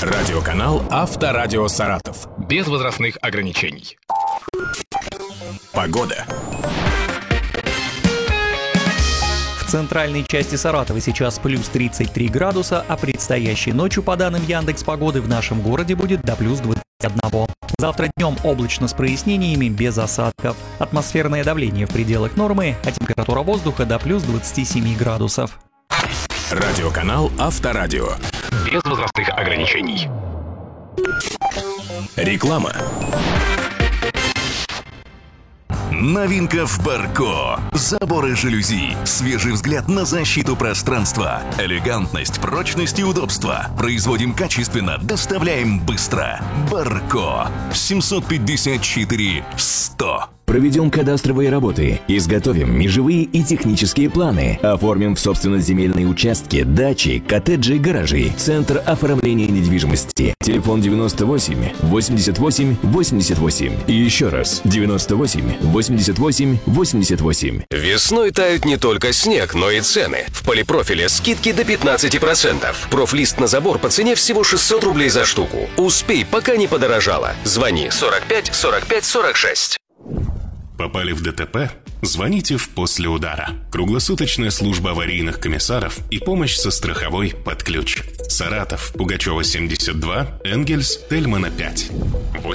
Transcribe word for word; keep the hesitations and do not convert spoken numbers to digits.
Радиоканал «Авторадио Саратов». Без возрастных ограничений. Погода. В центральной части Саратова сейчас плюс тридцать три градуса, а предстоящей ночью, по данным Яндекс.Погоды, в нашем городе будет до плюс двадцать один. Завтра днем облачно с прояснениями, без осадков. Атмосферное давление в пределах нормы, а температура воздуха до плюс двадцать семь градусов. Радиоканал «Авторадио». Без возрастных ограничений. Реклама. Новинка в Барко. Заборы жалюзи. Свежий взгляд на защиту пространства. Элегантность, прочность и удобство. Производим качественно, доставляем быстро. Барко. семьсот пятьдесят четыре сто. Проведем кадастровые работы, изготовим межевые и технические планы, оформим в собственность земельные участки, дачи, коттеджи, гаражи. Центр оформления недвижимости. Телефон девяносто восемь восемьдесят восемь восемьдесят восемь. И еще раз девяносто восемь восемьдесят восемь восемьдесят восемь. Весной тают не только снег, но и цены. В Полипрофиле скидки до пятнадцать процентов. Профлист на забор по цене всего шестьсот рублей за штуку. Успей, пока не подорожало. Звони сорок пять сорок пять сорок шесть. Попали в ДТП? Звоните в «После удара». Круглосуточная служба аварийных комиссаров и помощь со страховой под ключ. Саратов, Пугачева, семьдесят два, Энгельс, Тельмана, пять.